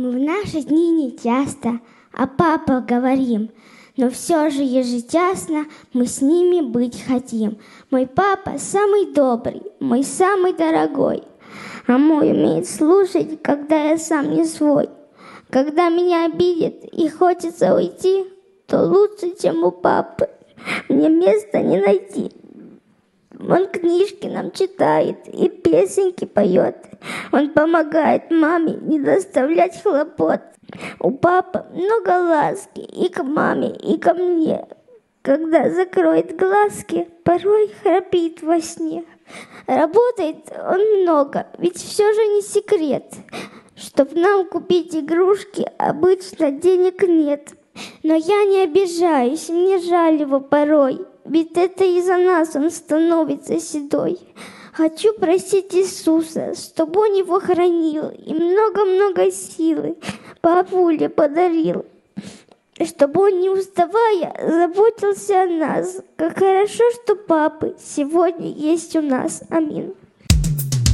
Мы в наши дни не часто о папах говорим, но все же ежечасно мы с ними быть хотим. Мой папа самый добрый, мой самый дорогой, а мой умеет слушать, когда я сам не свой. Когда меня обидят и хочется уйти, то лучше, чем у папы, мне места не найти. Он книжки нам читает и песенки поет. Он помогает маме не доставлять хлопот. У папы много ласки и к маме, и ко мне. Когда закроет глазки, порой храпит во сне. Работает он много, ведь все же не секрет. Чтоб нам купить игрушки, обычно денег нет. Но я не обижаюсь, мне жаль его порой, ведь это из-за нас он становится седой. Хочу просить Иисуса, чтобы он его хранил и много-много силы папуле подарил, чтобы он, не уставая, заботился о нас. Как хорошо, что папы сегодня есть у нас. Аминь.